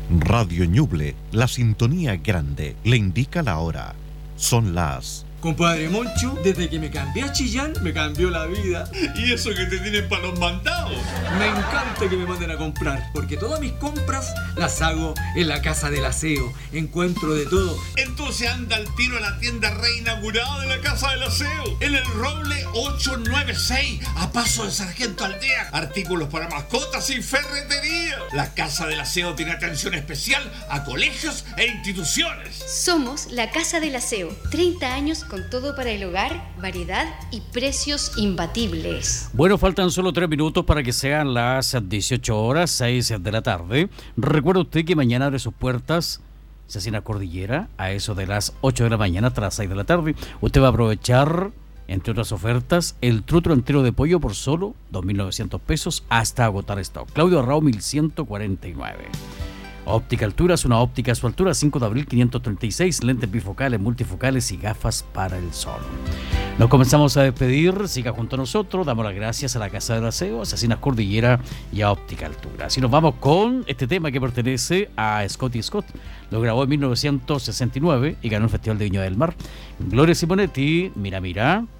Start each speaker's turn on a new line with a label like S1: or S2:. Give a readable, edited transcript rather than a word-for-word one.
S1: Radio Ñuble, la sintonía grande, le indica la hora. Son las...
S2: Compadre Moncho, desde que me cambié a Chillán, me cambió la vida.
S3: ¿Y eso que te tienen para los mandados?
S2: Me encanta que me manden a comprar, porque todas mis compras las hago en la Casa del Aseo. Encuentro de todo.
S3: Entonces anda al tiro a la tienda reinaugurada de la Casa del Aseo, en el Roble 896, a paso de Sargento Aldea. Artículos para mascotas y ferretería. La Casa del Aseo tiene atención especial a colegios e instituciones.
S4: Somos la Casa del Aseo, 30 años con todo para el hogar, variedad y precios imbatibles.
S5: Bueno, faltan solo 3 minutos para que sean las 18 horas, 6 de la tarde. Recuerda usted que mañana abre sus puertas Cecina Cordillera a eso de las 8 de la mañana hasta las 6 de la tarde. Usted va a aprovechar, entre otras ofertas, el trutro entero de pollo por solo 2.900 pesos hasta agotar stock. Claudio Arrao, 1149. Óptica Alturas, una óptica a su altura, 5 de abril 536, lentes bifocales, multifocales y gafas para el sol. Nos comenzamos a despedir, siga junto a nosotros, damos las gracias a la Casa del Aseo, a Cecinas Cordillera y a Óptica Alturas. Y nos vamos con este tema que pertenece a Scotty Scott. Lo grabó en 1969 y ganó el Festival de Viña del Mar. Gloria Simonetti, Mira Mira.